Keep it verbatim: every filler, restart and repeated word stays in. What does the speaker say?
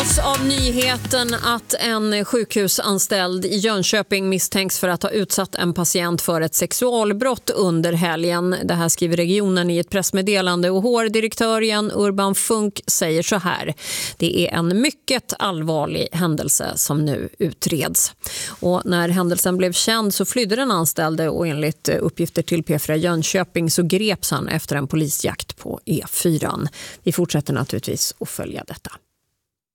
nås av nyheten att en sjukhusanställd i Jönköping misstänks för att ha utsatt en patient för ett sexualbrott under helgen. Det här skriver regionen i ett pressmeddelande och H R-direktören Urban Funk säger så här: det är en mycket allvarlig händelse som nu utreds. Och när händelsen blev känd så flydde den anställde och enligt uppgifter till P fyra Jönköping så greps han efter en polisjakt på E fyra. Vi fortsätter naturligtvis att följa detta.